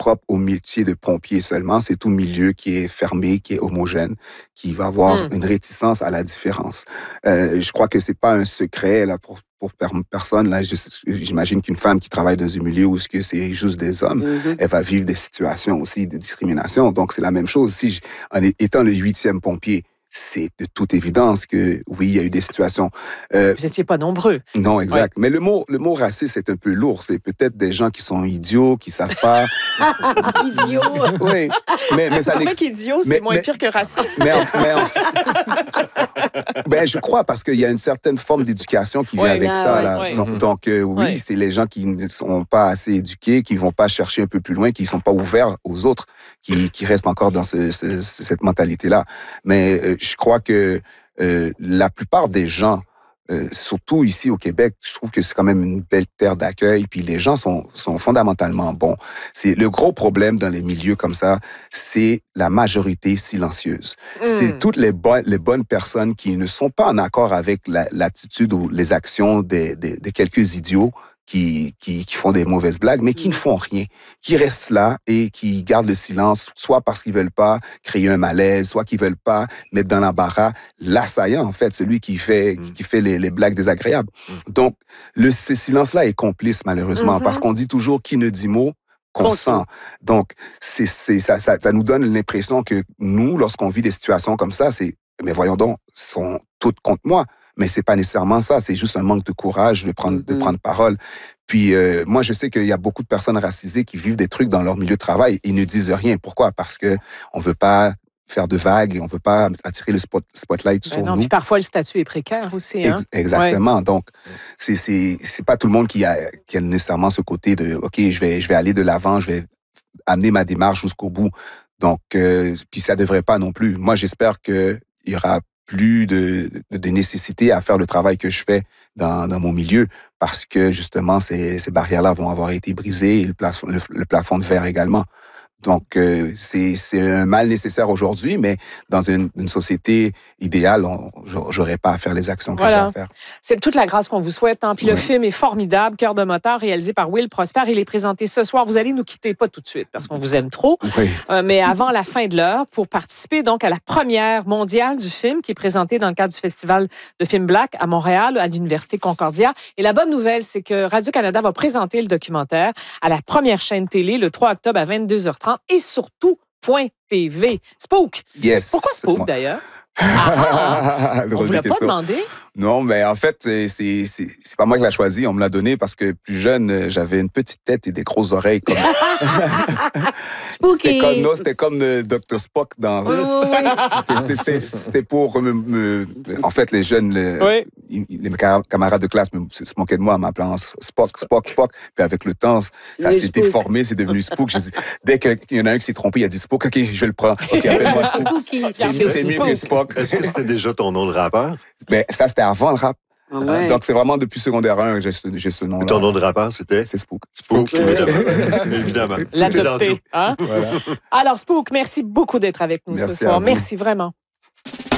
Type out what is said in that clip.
propre au métier de pompier seulement. C'est tout milieu qui est fermé, qui est homogène, qui va avoir une réticence à la différence. Je crois que c'est pas un secret là pour personne. Là, j'imagine qu'une femme qui travaille dans un milieu où c'est juste des hommes, elle va vivre des situations aussi de discrimination. Donc, c'est la même chose. En étant le 8e pompier, c'est de toute évidence que, oui, il y a eu des situations. Vous n'étiez pas nombreux. Non, exact. Ouais. Mais le mot raciste est un peu lourd. C'est peut-être des gens qui sont idiots, qui savent pas. Idiot. Oui. Mais ça qu'idiot, c'est moins pire que raciste. Je crois parce qu'il y a une certaine forme d'éducation qui vient avec ça. Là. Ouais. Donc, oui, c'est les gens qui ne sont pas assez éduqués, qui vont pas chercher un peu plus loin, qui sont pas ouverts aux autres, qui restent encore dans cette mentalité-là. Mais je crois que la plupart des gens, surtout ici au Québec, je trouve que c'est quand même une belle terre d'accueil, puis les gens sont fondamentalement bons. C'est le gros problème dans les milieux comme ça, c'est la majorité silencieuse. C'est toutes les bonnes personnes qui ne sont pas en accord avec l'attitude ou les actions de quelques idiots qui font des mauvaises blagues, mais qui ne font rien, qui restent là et qui gardent le silence, soit parce qu'ils veulent pas créer un malaise, soit qu'ils veulent pas mettre dans l'embarras l'assaillant, en fait, celui qui fait les blagues désagréables. Donc, ce silence-là est complice, malheureusement, parce qu'on dit toujours qui ne dit mot consent. Donc, ça nous donne l'impression que nous, lorsqu'on vit des situations comme ça, mais voyons donc, sont toutes contre moi. Mais c'est pas nécessairement ça, c'est juste un manque de courage de prendre parole. Puis moi, je sais qu'il y a beaucoup de personnes racisées qui vivent des trucs dans leur milieu de travail et ne disent rien. Pourquoi? Parce que on veut pas faire de vagues et on veut pas attirer le spotlight sur nous. Puis parfois, le statut est précaire aussi. Exactement. Ouais. Donc, c'est pas tout le monde qui a nécessairement ce côté de OK, je vais aller de l'avant, je vais amener ma démarche jusqu'au bout. Donc, puis ça devrait pas non plus. Moi, j'espère que il y aura plus de nécessité à faire le travail que je fais dans mon milieu parce que, justement, ces barrières-là vont avoir été brisées et le plafond de verre également. Donc, c'est un mal nécessaire aujourd'hui, mais dans une société idéale, j'aurais pas à faire les actions que j'ai à faire. C'est toute la grâce qu'on vous souhaite. Puis le film est formidable, Cœur de moteur, réalisé par Will Prosper. Il est présenté ce soir. Vous allez nous quitter, pas tout de suite, parce qu'on vous aime trop, mais avant la fin de l'heure, pour participer donc à la première mondiale du film, qui est présentée dans le cadre du Festival de films Black à Montréal, à l'Université Concordia. Et la bonne nouvelle, c'est que Radio-Canada va présenter le documentaire à la première chaîne télé le 3 octobre à 22h30 et surtout .tv. Spook. Yes. Pourquoi Spook, d'ailleurs? On ne vous l'a pas demandé? Non, mais en fait, c'est pas moi qui l'a choisi. On me l'a donné parce que plus jeune, j'avais une petite tête et des grosses oreilles. Comme... Spooky! C'était comme Dr. Spock dans... C'était pour en fait, les jeunes, les camarades de classe se moquaient de moi en m'appelant Spock. Puis avec le temps, ça s'est déformé, c'est devenu Spook. Dès qu'il y en a un qui s'est trompé, il a dit Spook, OK, je le prends. OK, appelle-moi Spook. C'est mieux que Spock. Est-ce que c'était déjà ton nom de rappeur? Ben, ça, c'était avant le rap. Ouais. Donc, c'est vraiment depuis secondaire 1 que j'ai ce nom-là. Ton nom de rappeur, c'était? C'est Spook. Spook, évidemment. L'adopté. Hein? Voilà. Alors, Spook, merci beaucoup d'être avec nous ce soir. Merci vraiment.